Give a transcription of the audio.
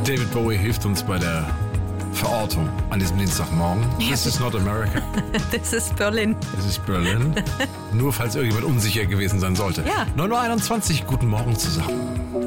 David Bowie hilft uns bei der Verortung an diesem Dienstagmorgen. This is not America. This is Berlin. This is Berlin. Nur falls irgendjemand unsicher gewesen sein sollte. Ja. 9:21 Uhr, guten Morgen zusammen.